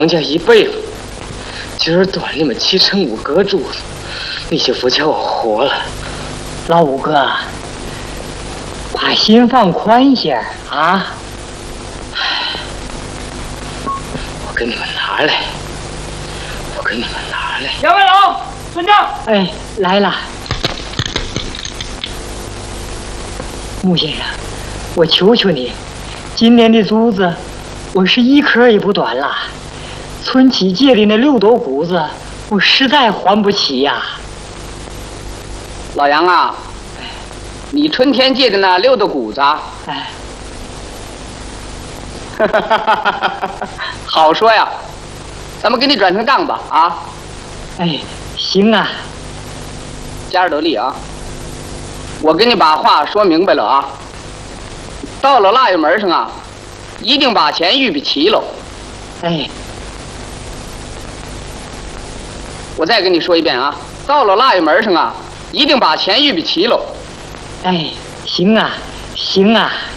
家一辈子，今儿端你们7成5个柱子，你媳妇叫我活了。 老五哥，把心放宽些啊！ 我给你们拿来，我给你们拿来。 杨文老，村长。 哎，来了。穆先生，我求求你，今年的竹子，我是一颗也不短了。村起借的那6斗谷子，我实在还不起呀。 老杨啊，你春天借的那6斗谷子， 哎， 好说呀，咱们给你转成账吧啊！ 哎，行啊， 加着得力啊！我给你把话说明白了啊！到了腊月门上啊，一定把钱预备齐喽。 哎， 我再跟你说一遍啊，到了腊月门上啊，一定把钱预备齐喽。 哎，行啊，行啊。